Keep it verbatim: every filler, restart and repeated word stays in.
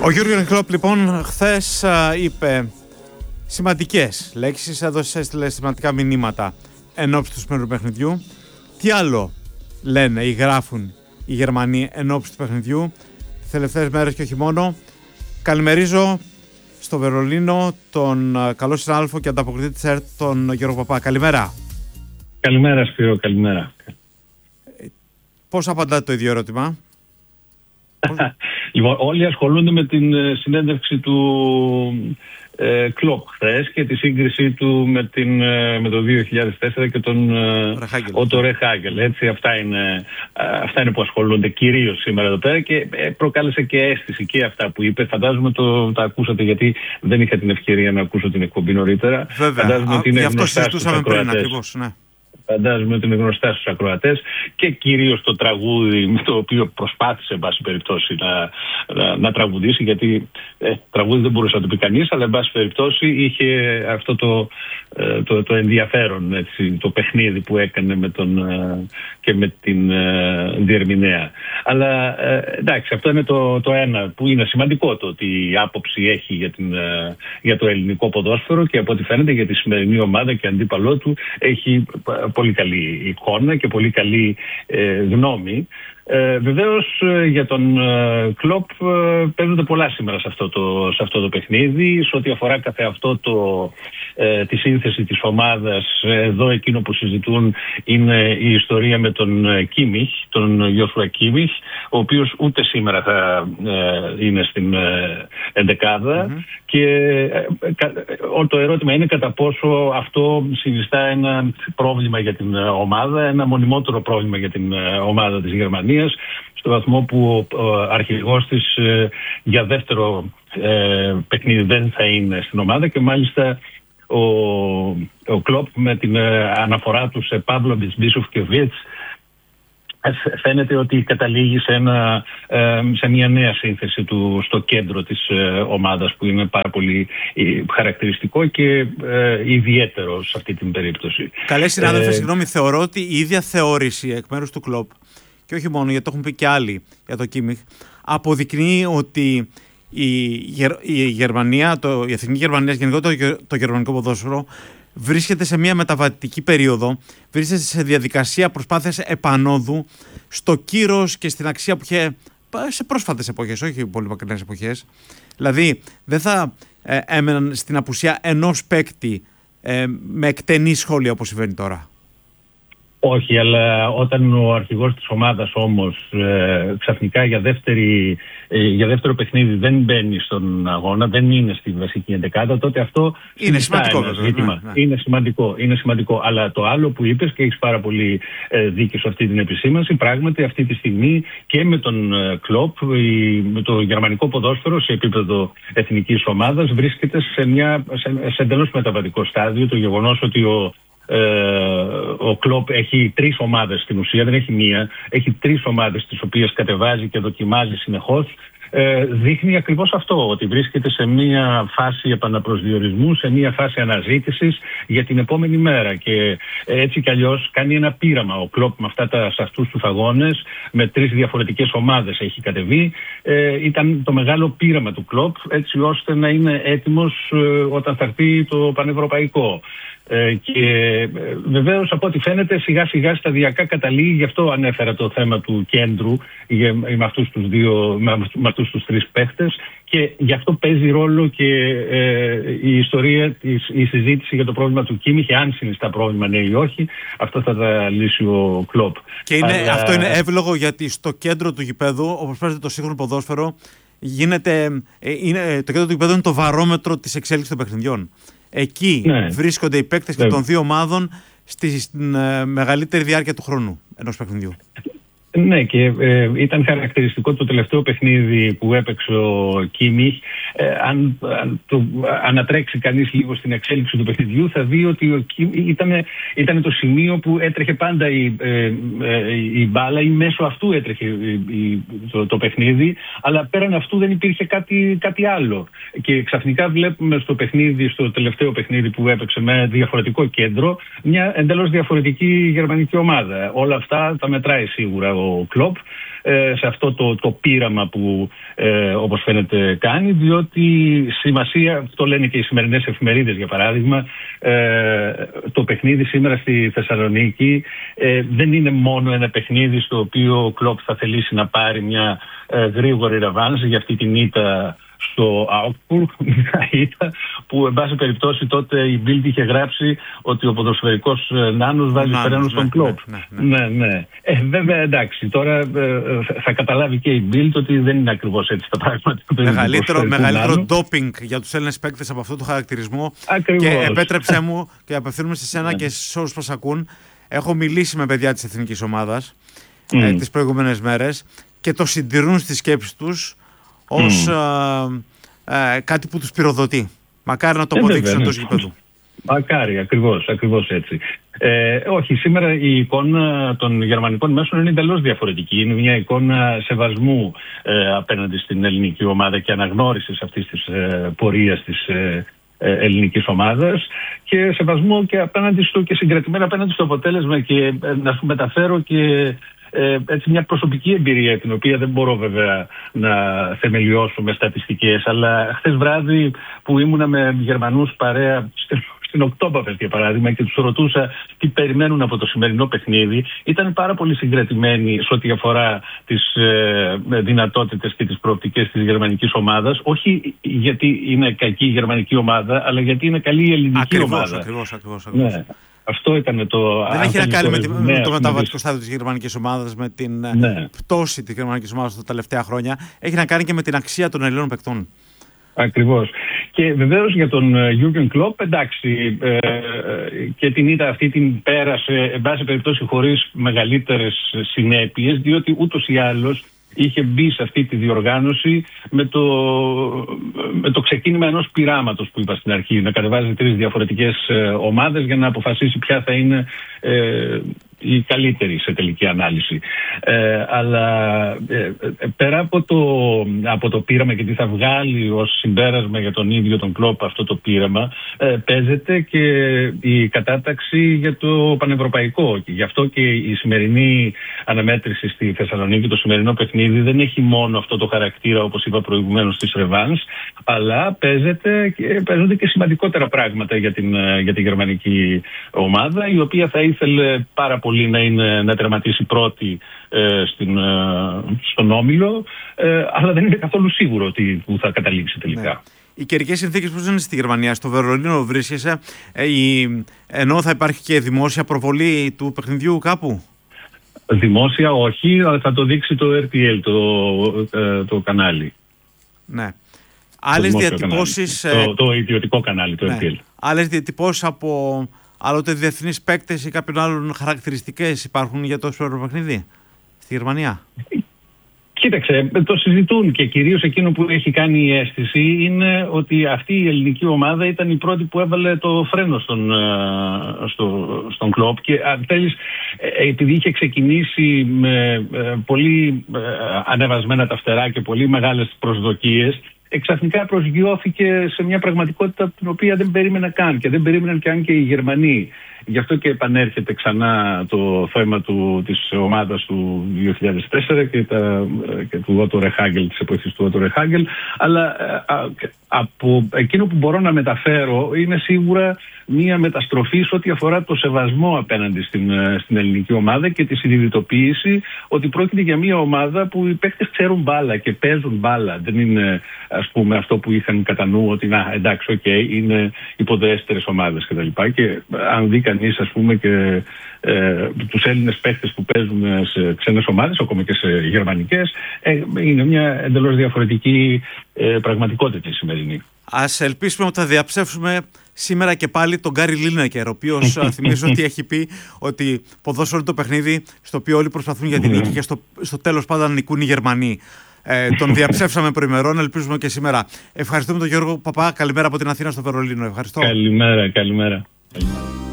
Ο Γιούργεν Κλοπ λοιπόν χθες είπε σημαντικές λέξεις, έδωσε έστειλε σημαντικά μηνύματα εν ώψη του σημερινού παιχνιδιού. Τι άλλο λένε ή γράφουν οι Γερμανοί εν ώψη του παιχνιδιού τις τελευταίες μέρες και όχι μόνο. Καλημερίζω στο Βερολίνο τον καλό συνάδελφο και ανταποκριτή της ΕΡΤ, τον Γιώργο Παπά. Καλημέρα. Καλημέρα Σπύρο, καλημέρα. Πώς απαντάτε το ίδιο ερώτημα? Λοιπόν, όλοι ασχολούνται με την συνέντευξη του ε, Κλοπ χθες και τη σύγκρισή του με, την, με το δύο χιλιάδες τέσσερα και τον Ότο Ρεχάγκελ. Έτσι, αυτά είναι, αυτά είναι που ασχολούνται κυρίως σήμερα εδώ πέρα και προκάλεσε και αίσθηση και αυτά που είπε. Φαντάζομαι το τα ακούσατε, γιατί δεν είχα την ευκαιρία να ακούσω την εκπομπή νωρίτερα. Βέβαια, Φαντάζομαι ότι είναι γι' αυτό γνωστά συζητούσαμε πριν ακριβώς, ναι. Φαντάζομαι ότι είναι γνωστά στους ακροατές και κυρίως το τραγούδι με το οποίο προσπάθησε εν πάση περιπτώσει να, να, να τραγουδήσει, γιατί ε, τραγούδι δεν μπορούσε να το πει κανείς, αλλά εν πάση περιπτώσει είχε αυτό το, ε, το, το ενδιαφέρον, έτσι, το παιχνίδι που έκανε με τον, ε, και με την ε, διερμηνέα. Αλλά ε, εντάξει, αυτό είναι το, το ένα που είναι σημαντικό, το ότι η άποψη έχει για, την, ε, για το ελληνικό ποδόσφαιρο και από ό,τι φαίνεται για τη σημερινή ομάδα και αντίπαλό του έχει πολύ καλή εικόνα και πολύ καλή ε, γνώμη. Ε, βεβαίως για τον ε, Κλοπ ε, παίζονται πολλά σήμερα σε αυτό το, σε αυτό το παιχνίδι. Σε ό,τι αφορά καθε αυτό το, ε, τη σύνθεση της ομάδας, εδώ εκείνο που συζητούν είναι η ιστορία με τον Κίμιχ, τον Γιώσουα Κίμιχ, ο οποίος ούτε σήμερα θα ε, είναι στην ε, εντεκάδα. Mm-hmm. Και ε, κα, το ερώτημα είναι κατά πόσο αυτό συνιστά ένα πρόβλημα για την ομάδα, ένα μονιμότερο πρόβλημα για την ομάδα της Γερμανίας, στο βαθμό που ο αρχηγός της ε, για δεύτερο ε, παιχνίδι δεν θα είναι στην ομάδα και μάλιστα ο, ο Κλοπ με την ε, αναφορά του σε Παύλο Μπισμπίσοφ και Βίτς φαίνεται ότι καταλήγει σε, ένα, σε μια νέα σύνθεση του στο κέντρο της ομάδας, που είναι πάρα πολύ χαρακτηριστικό και ε, ιδιαίτερο σε αυτή την περίπτωση. Καλέ συνάδελφε, ε, συγγνώμη, θεωρώ ότι η ίδια θεώρηση εκ μέρους του Κλοπ, και όχι μόνο, γιατί το έχουν πει και άλλοι για το Κίμιχ, αποδεικνύει ότι η, Γερ, η Γερμανία, το, η εθνική Γερμανία, γενικότερα το, το γερμανικό ποδόσφαιρο, βρίσκεται σε μια μεταβατική περίοδο, βρίσκεται σε διαδικασία προσπάθειας επανόδου στο κύρος και στην αξία που είχε σε πρόσφατες εποχές, όχι πολύ μακρινές εποχές. Δηλαδή δεν θα ε, έμεναν στην απουσία ενός παίκτη ε, με εκτενή σχόλια όπως συμβαίνει τώρα. Όχι, αλλά όταν ο αρχηγός της ομάδας όμως ε, ξαφνικά για, δεύτερη, ε, για δεύτερο παιχνίδι δεν μπαίνει στον αγώνα, δεν είναι στη βασική εντεκάδα, τότε αυτό είναι σημαντικό. Ένα ζήτημα. Ναι, ναι. Είναι σημαντικό, είναι σημαντικό. Αλλά το άλλο που είπες, και έχεις πάρα πολύ ε, δίκιο σε αυτή την επισήμανση, πράγματι αυτή τη στιγμή και με τον ε, Κλοπ, η, με το γερμανικό ποδόσφαιρο σε επίπεδο εθνικής ομάδας βρίσκεται σε, μια, σε, σε εντελώς μεταβατικό στάδιο. Το γεγονός ότι ο Ε, ο Κλοπ έχει τρεις ομάδες στην ουσία, δεν έχει μία, έχει τρεις ομάδες τις οποίες κατεβάζει και δοκιμάζει συνεχώς, ε, δείχνει ακριβώς αυτό, ότι βρίσκεται σε μία φάση επαναπροσδιορισμού, σε μία φάση αναζήτησης για την επόμενη μέρα, και έτσι κι αλλιώς κάνει ένα πείραμα ο Κλοπ με αυτά τα, σε αυτούς τους αγώνες, με τρεις διαφορετικές ομάδες έχει κατεβεί. Ε, ήταν το μεγάλο πείραμα του Κλοπ, έτσι ώστε να είναι έτοιμος ε, όταν θα έρθει το πανευρωπαϊκό. Ε, και ε, βεβαίως από ό,τι φαίνεται σιγά σιγά σταδιακά καταλήγει, γι' αυτό ανέφερα το θέμα του κέντρου για, με αυτούς τους δύο, με, με αυτούς τους τρεις παίχτες, και γι' αυτό παίζει ρόλο και ε, η ιστορία της, η συζήτηση για το πρόβλημα του Κίμιχ, αν συνιστά πρόβλημα ναι ή όχι, αυτό θα τα λύσει ο Κλοπ. Και είναι, Αλλά... αυτό είναι εύλογο, γιατί στο κέντρο του γηπέδου, όπως παίζεται το σύγχρονο ποδόσφαιρο, γίνεται, είναι, το κέντρο του γηπέδου είναι το βαρόμετρο της εξέλιξης των παιχνιδιών. Εκεί ναι. βρίσκονται οι παίκτες και των δύο ομάδων στη, στην ε, μεγαλύτερη διάρκεια του χρόνου ενός παιχνιδιού. Ναι, και ε, ήταν χαρακτηριστικό το τελευταίο παιχνίδι που έπαιξε ο Κίμιχ. Ε, αν, αν το ανατρέξει κανείς λίγο στην εξέλιξη του παιχνιδιού, θα δει ότι ο Κίμιχ ήταν, ήταν το σημείο που έτρεχε πάντα η, ε, ε, η μπάλα, ή μέσω αυτού έτρεχε η, η, το, το παιχνίδι, αλλά πέραν αυτού δεν υπήρχε κάτι, κάτι άλλο. Και ξαφνικά βλέπουμε στο παιχνίδι, στο τελευταίο παιχνίδι που έπαιξε με διαφορετικό κέντρο, μια εντελώς διαφορετική γερμανική ομάδα. Όλα αυτά τα μετράει σίγουρα ο ο Κλοπ σε αυτό το, το πείραμα που ε, όπως φαίνεται κάνει, διότι σημασία, το λένε και οι σημερινές εφημερίδες για παράδειγμα, ε, το παιχνίδι σήμερα στη Θεσσαλονίκη ε, δεν είναι μόνο ένα παιχνίδι στο οποίο ο Κλοπ θα θελήσει να πάρει μια ε, γρήγορη ρεβάνς για αυτή την ήττα στο Augsburg, μια ήττα που εν πάση περιπτώσει τότε η Bild είχε γράψει ότι ο ποδοσφαιρικός νάνος βάζει φρένο στον Κλοπ. Ναι, ναι, ναι. ναι, ναι. Ε, βέβαια εντάξει, τώρα ε, θα καταλάβει και η Bild ότι δεν είναι ακριβώς έτσι τα πράγματα. Μεγαλύτερο, μεγαλύτερο ντόπινγκ για τους Έλληνες παίκτες από αυτό το χαρακτηρισμό. Ακριβώς. Και επέτρεψέ μου και απευθύνουμε σε σένα και σε όλους που μας ακούν. Έχω μιλήσει με παιδιά της εθνικής ομάδας mm. ε, τις προηγούμενες μέρες και το συντηρούν στη σκέψη τους ως mm. ε, ε, κάτι που τους πυροδοτεί. Μακάρι να το αποδείξουν εντός γηπέδου. Μακάρι, ακριβώς, ακριβώς έτσι. Ε, όχι, σήμερα η εικόνα των γερμανικών μέσων είναι εντελώς διαφορετική. Είναι μια εικόνα σεβασμού ε, απέναντι στην ελληνική ομάδα και αναγνώρισης αυτής της ε, πορείας της ε, ε, ελληνικής ομάδας και σεβασμού και, απέναντι στο, και συγκρατημένα απέναντι στο αποτέλεσμα. Και ε, να σου μεταφέρω και Ε, έτσι μια προσωπική εμπειρία, την οποία δεν μπορώ βέβαια να θεμελιώσω με στατιστικές, αλλά χθες βράδυ που ήμουνα με Γερμανούς παρέα στην Οκτώπαφες για παράδειγμα και τους ρωτούσα τι περιμένουν από το σημερινό παιχνίδι, ήταν πάρα πολύ συγκρατημένοι σε ό,τι αφορά τις ε, δυνατότητες και τις προοπτικές της γερμανικής ομάδας, όχι γιατί είναι κακή η γερμανική ομάδα, αλλά γιατί είναι καλή η ελληνική ακριβώς, ομάδα. Ακριβώς, ακριβώς, ακριβώς. Ναι. Αυτό ήταν το. Δεν έχει να κάνει με, το, με ναι, το μεταβατικό ναι. στάδιο της γερμανικής ομάδας, με την ναι. πτώση της γερμανικής ομάδας τα τελευταία χρόνια. Έχει να κάνει και με την αξία των Ελλήνων παικτών. Ακριβώς. Και βεβαίως για τον Jürgen Klopp, εντάξει, ε, και την ήττα αυτή την πέρασε, εν πάση περιπτώσει, χωρίς μεγαλύτερες συνέπειες, διότι ούτως ή άλλως είχε μπει σε αυτή τη διοργάνωση με το, με το ξεκίνημα ενός πειράματος που είπα στην αρχή, να κατεβάζει τρεις διαφορετικές ε, ομάδες για να αποφασίσει ποια θα είναι ε, η καλύτερη σε τελική ανάλυση. Ε, αλλά ε, πέρα από το, από το πείραμα και τι θα βγάλει ως συμπέρασμα για τον ίδιο τον Κλοπ αυτό το πείραμα, ε, παίζεται και η κατάταξη για το πανευρωπαϊκό. Και γι' αυτό και η σημερινή αναμέτρηση στη Θεσσαλονίκη, το σημερινό παιχνίδι, δεν έχει μόνο αυτό το χαρακτήρα, όπως είπα προηγουμένως, της ρεβάνς, αλλά παίζεται και, παίζονται και σημαντικότερα πράγματα για την, για την γερμανική ομάδα, η οποία θα ήθελε πάρα πολύ να, είναι, να τερματίσει πρώτη ε, στην, ε, στον όμιλο, ε, αλλά δεν είναι καθόλου σίγουρο ότι που θα καταλήξει τελικά. Ναι. Οι καιρικές συνθήκες πώς είναι στη Γερμανία? Στο Βερολίνο βρίσκεσαι, ε, η, ενώ θα υπάρχει και δημόσια προβολή του παιχνιδιού κάπου? Δημόσια όχι, αλλά θα το δείξει το αρ τι ελ, το, ε, το κανάλι. Ναι. Άλλες διατυπώσεις... Ε, το, το ιδιωτικό κανάλι, το ναι. αρ τι ελ. Άλλες διατυπώσεις από άλλοτε διεθνείς παίκτες ή κάποιων άλλων χαρακτηριστικές υπάρχουν για το σπορτικό παιχνίδι στη Γερμανία? Κοίταξε, το συζητούν και κυρίως εκείνο που έχει κάνει η αίσθηση είναι ότι αυτή η ελληνική ομάδα ήταν η πρώτη που έβαλε το φρένο στον, στο, στον Κλοπ και αν θέλεις, επειδή είχε ξεκινήσει με πολύ ανεβασμένα τα φτερά και πολύ μεγάλες προσδοκίες, εξαφνικά προσγειώθηκε σε μια πραγματικότητα την οποία δεν περίμενα καν και δεν περίμεναν καν και οι Γερμανοί. Γι' αυτό και επανέρχεται ξανά το θέμα του, της ομάδας του δύο χιλιάδες τέσσερα και, τα, και του Ότο Ρεχάγκελ, της εποχής του Ότο Ρεχάγκελ. Αλλά α, από εκείνο που μπορώ να μεταφέρω είναι σίγουρα μία μεταστροφή σε ό,τι αφορά το σεβασμό απέναντι στην, στην ελληνική ομάδα και τη συνειδητοποίηση ότι πρόκειται για μία ομάδα που οι παίκτες ξέρουν μπάλα και παίζουν μπάλα. Δεν είναι, ας πούμε, αυτό που είχαν κατά νου ότι να, εντάξει, οκ, okay, είναι υποδέστερες ομάδες κτλ. Και, και αν δει κανείς, ας πούμε, και ε, τους Έλληνες παίκτες που παίζουν σε ξένες ομάδες, ακόμα και σε γερμανικές, ε, είναι μια εντελώς διαφορετική ε, πραγματικότητα η σημερινή. Ας ελπίσουμε ότι θα διαψεύσουμε σήμερα και πάλι τον Γκάρι Λίνεκερ, ο οποίος θυμίζω ότι έχει πει ότι ποδόσφαιρο είναι το παιχνίδι στο οποίο όλοι προσπαθούν για την νίκη και στο, στο τέλος πάντα νικούν οι Γερμανοί. Ε, τον διαψεύσαμε προημερών, ελπίζουμε και σήμερα. Ευχαριστούμε τον Γιώργο Παπά. Καλημέρα από την Αθήνα στο Βερολίνο. Ευχαριστώ. Καλημέρα, καλημέρα. καλημέρα.